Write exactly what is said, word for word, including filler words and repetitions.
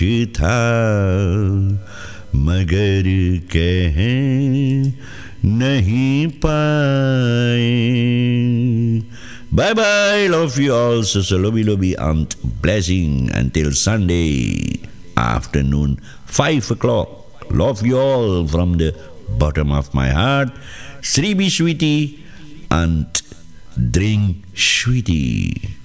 था मगर कह नहीं पाए. Bye bye, love you all. So, so lobby lobby and blessing until Sunday afternoon, five o'clock. Love you all from the bottom of my heart. Sri be sweetie and drink sweetie.